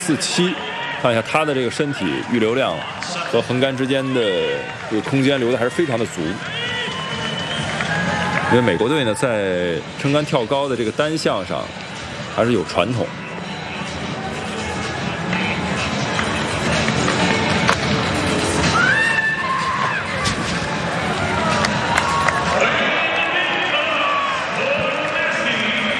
47，看一下他的这个身体预留量和横杆之间的这个空间留的还是非常的足。因为美国队呢在撑杆跳高的这个单项上还是有传统。